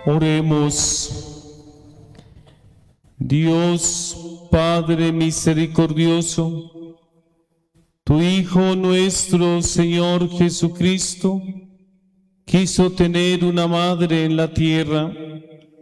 Oremos. Dios Padre misericordioso, tu Hijo nuestro Señor Jesucristo quiso tener una madre en la tierra